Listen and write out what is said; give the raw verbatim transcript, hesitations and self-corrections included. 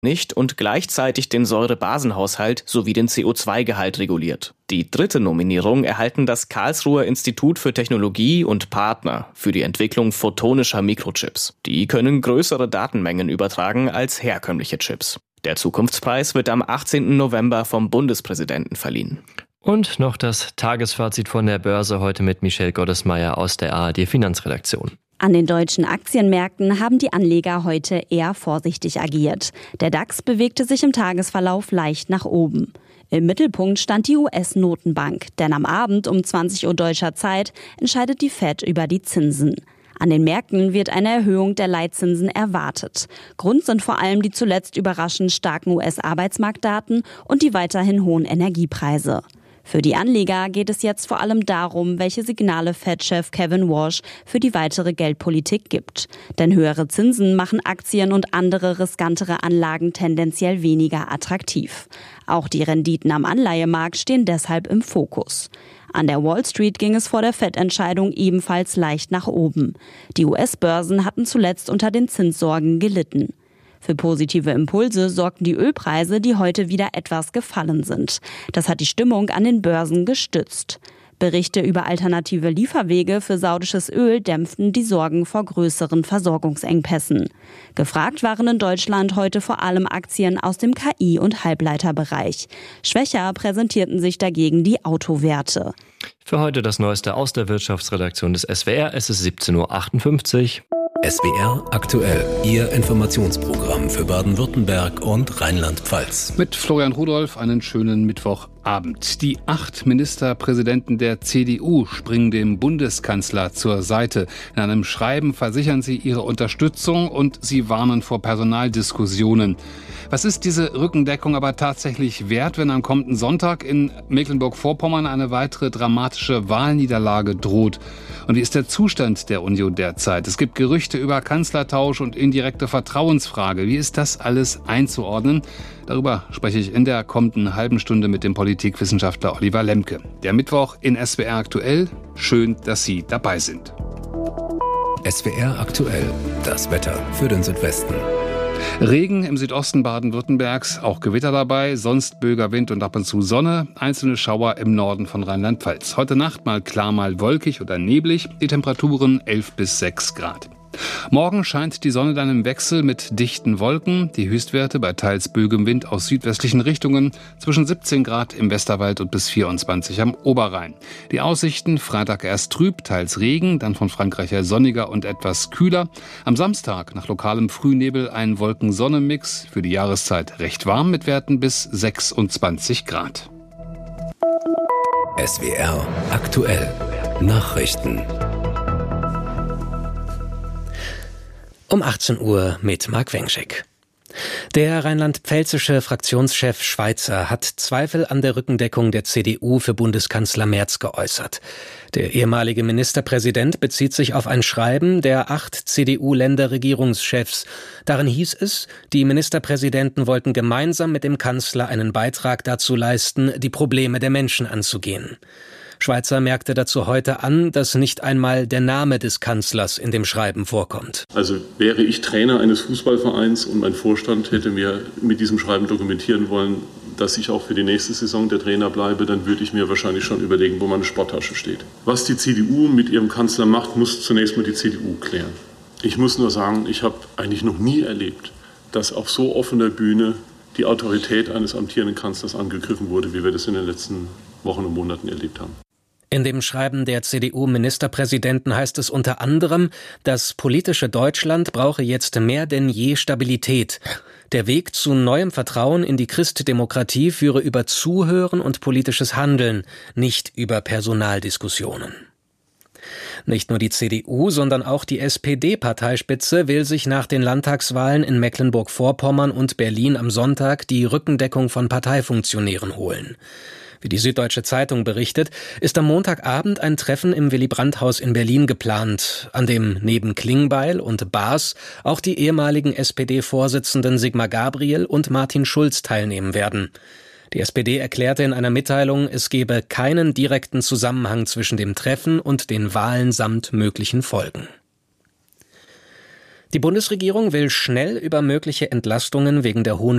nicht und gleichzeitig den Säurebasenhaushalt sowie den C O zwei Gehalt reguliert. Die dritte Nominierung erhalten das Karlsruher Institut für Technologie und Partner für die Entwicklung photonischer Mikrochips. Die können größere Datenmengen übertragen als herkömmliche Chips. Der Zukunftspreis wird am achtzehnten November vom Bundespräsidenten verliehen. Und noch das Tagesfazit von der Börse heute mit Michelle Gottesmeier aus der A R D Finanzredaktion. An den deutschen Aktienmärkten haben die Anleger heute eher vorsichtig agiert. Der DAX bewegte sich im Tagesverlauf leicht nach oben. Im Mittelpunkt stand die U S-Notenbank, denn am Abend um zwanzig Uhr deutscher Zeit entscheidet die Fed über die Zinsen. An den Märkten wird eine Erhöhung der Leitzinsen erwartet. Grund sind vor allem die zuletzt überraschend starken U S-Arbeitsmarktdaten und die weiterhin hohen Energiepreise. Für die Anleger geht es jetzt vor allem darum, welche Signale Fed-Chef Kevin Warsh für die weitere Geldpolitik gibt. Denn höhere Zinsen machen Aktien und andere riskantere Anlagen tendenziell weniger attraktiv. Auch die Renditen am Anleihemarkt stehen deshalb im Fokus. An der Wall Street ging es vor der Fed-Entscheidung ebenfalls leicht nach oben. Die U S-Börsen hatten zuletzt unter den Zinssorgen gelitten. Für positive Impulse sorgten die Ölpreise, die heute wieder etwas gefallen sind. Das hat die Stimmung an den Börsen gestützt. Berichte über alternative Lieferwege für saudisches Öl dämpften die Sorgen vor größeren Versorgungsengpässen. Gefragt waren in Deutschland heute vor allem Aktien aus dem K I- und Halbleiterbereich. Schwächer präsentierten sich dagegen die Autowerte. Für heute das Neueste aus der Wirtschaftsredaktion des S W R. Es ist siebzehn Uhr achtundfünfzig. S W R aktuell, Ihr Informationsprogramm für Baden-Württemberg und Rheinland-Pfalz. Mit Florian Rudolph einen schönen Mittwochabend. Die acht Ministerpräsidenten der C D U springen dem Bundeskanzler zur Seite. In einem Schreiben versichern sie ihre Unterstützung und sie warnen vor Personaldiskussionen. Was ist diese Rückendeckung aber tatsächlich wert, wenn am kommenden Sonntag in Mecklenburg-Vorpommern eine weitere dramatische Wahlniederlage droht? Und wie ist der Zustand der Union derzeit? Es gibt Gerüchte über Kanzlertausch und indirekte Vertrauensfrage. Wie ist das alles einzuordnen? Darüber spreche ich in der kommenden halben Stunde mit dem Politikwissenschaftler Oliver Lemke. Der Mittwoch in S W R aktuell. Schön, dass Sie dabei sind. S W R aktuell. Das Wetter für den Südwesten. Regen im Südosten Baden-Württembergs, auch Gewitter dabei, sonst böiger Wind und ab und zu Sonne, einzelne Schauer im Norden von Rheinland-Pfalz. Heute Nacht mal klar, mal wolkig oder neblig, die Temperaturen elf bis sechs Grad. Morgen scheint die Sonne dann im Wechsel mit dichten Wolken. Die Höchstwerte bei teils böigem Wind aus südwestlichen Richtungen zwischen siebzehn Grad im Westerwald und bis vierundzwanzig am Oberrhein. Die Aussichten: Freitag erst trüb, teils Regen, dann von Frankreich her sonniger und etwas kühler. Am Samstag nach lokalem Frühnebel ein Wolken-Sonne-Mix. Für die Jahreszeit recht warm mit Werten bis sechsundzwanzig Grad. S W R aktuell. Nachrichten. Um achtzehn Uhr mit Marc Wengschek. Der rheinland-pfälzische Fraktionschef Schweizer hat Zweifel an der Rückendeckung der C D U für Bundeskanzler Merz geäußert. Der ehemalige Ministerpräsident bezieht sich auf ein Schreiben der acht C D U-Länderregierungschefs. Darin hieß es, die Ministerpräsidenten wollten gemeinsam mit dem Kanzler einen Beitrag dazu leisten, die Probleme der Menschen anzugehen. Schweizer merkte dazu heute an, dass nicht einmal der Name des Kanzlers in dem Schreiben vorkommt. Also wäre ich Trainer eines Fußballvereins und mein Vorstand hätte mir mit diesem Schreiben dokumentieren wollen, dass ich auch für die nächste Saison der Trainer bleibe, dann würde ich mir wahrscheinlich schon überlegen, wo meine Sporttasche steht. Was die C D U mit ihrem Kanzler macht, muss zunächst mal die C D U klären. Ich muss nur sagen, ich habe eigentlich noch nie erlebt, dass auf so offener Bühne die Autorität eines amtierenden Kanzlers angegriffen wurde, wie wir das in den letzten Wochen und Monaten erlebt haben. In dem Schreiben der C D U-Ministerpräsidenten heißt es unter anderem, das politische Deutschland brauche jetzt mehr denn je Stabilität. Der Weg zu neuem Vertrauen in die Christdemokratie führe über Zuhören und politisches Handeln, nicht über Personaldiskussionen. Nicht nur die C D U, sondern auch die S P D-Parteispitze will sich nach den Landtagswahlen in Mecklenburg-Vorpommern und Berlin am Sonntag die Rückendeckung von Parteifunktionären holen. Wie die Süddeutsche Zeitung berichtet, ist am Montagabend ein Treffen im Willy-Brandt-Haus in Berlin geplant, an dem neben Klingbeil und Baas auch die ehemaligen S P D-Vorsitzenden Sigmar Gabriel und Martin Schulz teilnehmen werden. Die S P D erklärte in einer Mitteilung, es gebe keinen direkten Zusammenhang zwischen dem Treffen und den Wahlen samt möglichen Folgen. Die Bundesregierung will schnell über mögliche Entlastungen wegen der hohen